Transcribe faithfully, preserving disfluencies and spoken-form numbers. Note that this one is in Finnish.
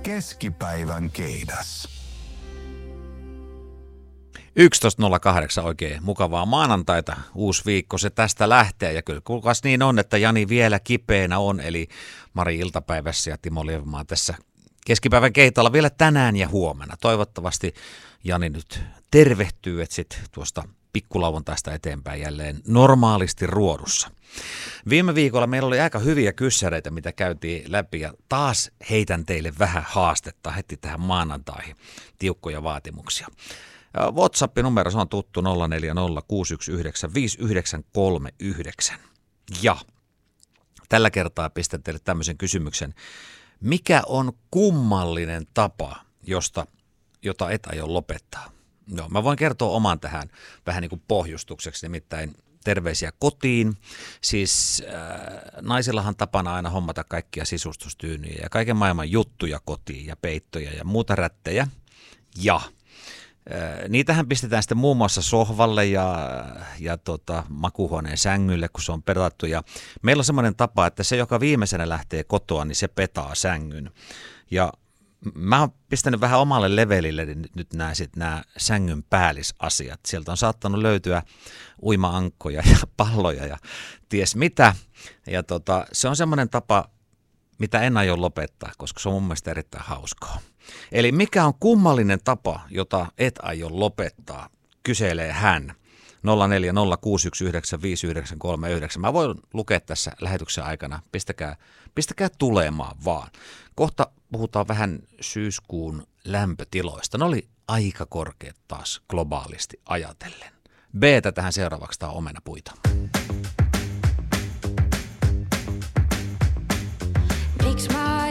Keskipäivän keidas. yksitoista nolla kahdeksan oikein mukavaa maanantaita. Uusi viikko se tästä lähtee ja kyllä kuulkaas niin on, että Jani vielä kipeänä on, eli Mari iltapäivässä ja Timo Lievmaa tässä keskipäivän keitolla vielä tänään ja huomenna. Toivottavasti Jani nyt tervehtyy, että sit tuosta pikkulauantaista eteenpäin jälleen normaalisti ruodussa. Viime viikolla meillä oli aika hyviä kyssäreitä, mitä käytiin läpi ja taas heitän teille vähän haastetta heti tähän maanantaihin, tiukkoja vaatimuksia. WhatsApp-numero se on tuttu nolla neljä nolla kuusi yksi yhdeksän viisi yhdeksän kolme yhdeksän. Ja tällä kertaa pistän teille tämmöisen kysymyksen. Mikä on kummallinen tapa, josta, jota et aio lopettaa? No, mä voin kertoa oman tähän vähän niin kuin pohjustukseksi, nimittäin terveisiä kotiin. Siis äh, naisillahan tapana aina hommata kaikkia sisustustyynyjä ja kaiken maailman juttuja kotiin ja peittoja ja muuta rättejä. Ja niitähän pistetään sitten muun muassa sohvalle ja, ja tota, makuuhuoneen sängylle, kun se on petattu. Ja meillä on semmoinen tapa, että se, joka viimeisenä lähtee kotoa, niin se petaa sängyn. Ja mä oon pistänyt vähän omalle levelille nyt nämä, sit nämä sängyn päällisasiat. Sieltä on saattanut löytyä uima-ankkoja ja palloja ja ties mitä. Ja tota, se on semmoinen tapa, mitä en aio lopettaa, koska se on mun mielestä erittäin hauskaa. Eli mikä on kummallinen tapa, jota et aio lopettaa, kyselee hän. nolla neljä nolla kuusi yksi yhdeksän viisi yhdeksän kolme yhdeksän. Mä voin lukea tässä lähetyksen aikana. Pistäkää, pistäkää tulemaan vaan. Kohta puhutaan vähän syyskuun lämpötiloista. Ne oli aika korkeat taas globaalisti ajatellen. B:tä tähän seuraavaksi tää on omenapuita. Makes my